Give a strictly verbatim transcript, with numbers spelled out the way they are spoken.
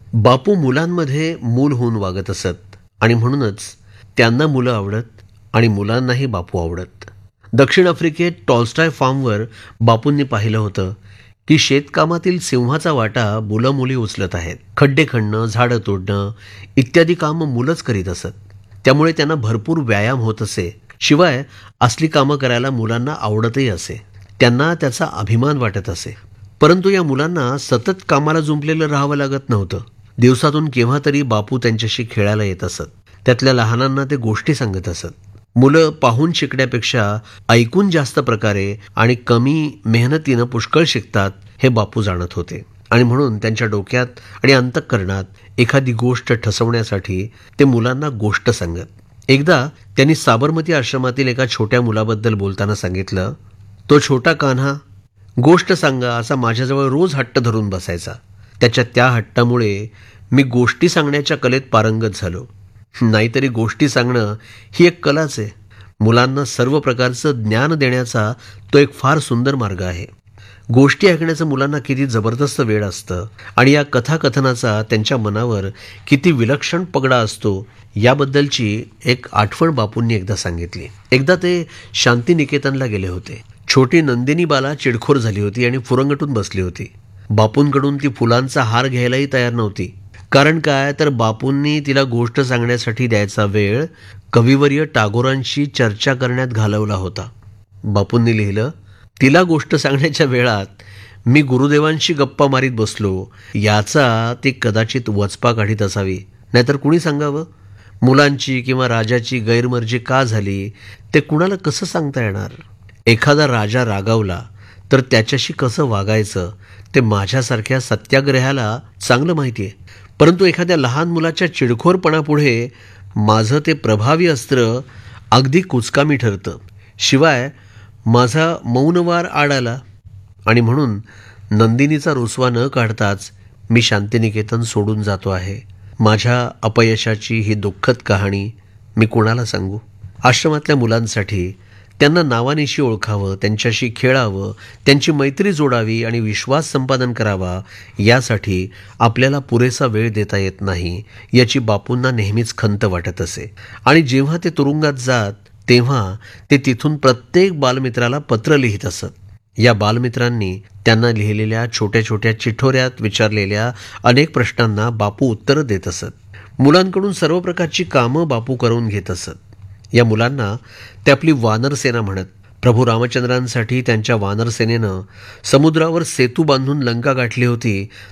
बापू मुलांमध्ये मूल होऊन वागत असत आणि म्हणूनच त्यांना मुलं आवडत आणि मुलांनाही बापू आवडत. दक्षिण आफ्रिकेत टॉल्स्टॉय फार्मवर बापूंनी पाहिलं होतं की शेतकामातील सिंहाचा वाटा मुलं मुली उचलत आहेत. खड्डे खणणं, झाडं तोडणं इत्यादी कामं मुलंच करीत असत. त्यामुळे त्यांना भरपूर व्यायाम होत असे. शिवाय असली कामं करायला मुलांना आवडतही असे. त्यांना त्याचा अभिमान वाटत असे. परंतु या मुलांना सतत कामाला जुंपलेलं राहावं लागत नव्हतं. दिवसातून केव्हा तरी बापू त्यांच्याशी खेळायला येत असत. त्यातल्या लहानांना ते गोष्टी सांगत असत. मुलं पाहून शिकण्यापेक्षा ऐकून जास्त प्रकारे आणि कमी मेहनतीनं पुष्कळ शिकतात हे बापू जाणत होते. आणि म्हणून त्यांच्या डोक्यात आणि अंतःकरणात एखादी गोष्ट ठसवण्यासाठी ते मुलांना गोष्ट सांगत. एकदा त्यांनी साबरमती आश्रमातील एका छोट्या मुलाबद्दल बोलताना सांगितलं, तो छोटा कान्हा गोष्ट सांगा असा माझ्याजवळ रोज हट्ट धरून बसायचा. त्याच्या त्या हट्टामुळे मी गोष्टी सांगण्याच्या कलेत पारंगत झालो. नाहीतरी गोष्टी सांगणं ही एक कलाच आहे. मुलांना सर्व प्रकारचं ज्ञान देण्याचा तो एक फार सुंदर मार्ग आहे. गोष्टी ऐकण्याचं मुलांना किती जबरदस्त वेळ असतं आणि या कथाकथनाचा त्यांच्या मनावर किती विलक्षण पगडा असतो याबद्दलची एक आठवण बापूंनी एकदा सांगितली. एकदा ते शांतिनिकेतनला गेले होते. छोटी नंदिनी बाला चिडखोर झाली होती आणि फुरंगटून बसली होती. बापूंकडून ती फुलांचा हार घ्यायलाही तयार नव्हती. कारण काय तर बापूंनी तिला गोष्ट सांगण्यासाठी द्यायचा वेळ कविवर्य टागोरांशी चर्चा करण्यात घालवला होता. बापूंनी लिहिलं, तिला गोष्ट सांगण्याच्या वेळात मी गुरुदेवांशी गप्पा मारीत बसलो याचा ती कदाचित वचपा काढीत असावी. नाहीतर कुणी सांगावं? मुलांची किंवा राजाची गैरमर्जी का झाली ते कुणाला कसं सांगता येणार? एखादा राजा रागावला तर त्याच्याशी कसं वागायचं ते माझ्यासारख्या सत्याग्रहाला चांगलं माहिती आहे. परंतु एखाद्या लहान मुलाच्या चिडखोरपणापुढे माझं ते प्रभावी अस्त्र अगदी कुचकामी ठरतं. शिवाय माझा मौनवार आड आला आणि म्हणून नंदिनीचा रुसवा न काढताच मी शांतिनिकेतन सोडून जातो आहे. माझ्या अपयशाची ही दुःखद कहाणी मी कुणाला सांगू? आश्रमातल्या मुलांसाठी त्यांना नावानिशी ओळखावं, त्यांच्याशी खेळावं, त्यांची मैत्री जोडावी आणि विश्वास संपादन करावा यासाठी आपल्याला पुरेसा वेळ देता येत नाही याची बापूंना नेहमीच खंत वाटत असे. आणि जेव्हा ते तुरुंगात जात तेव्हा ते तिथून प्रत्येक बालमित्राला पत्र लिहित असत. या बालमित्रांनी त्यांना लिहिलेल्या छोट्या छोट्या चिठोऱ्यात विचारलेल्या अनेक प्रश्नांना बापू उत्तरं देत असत. मुलांकडून सर्व प्रकारची कामं बापू करून घेत असत. या मुलांना ते आपली वानरसेना म्हणत. प्रभू रामचंद्रांसाठी त्यांच्या वानरसेनेनं समुद्रावर सेतू बांधून लंका गाठली होती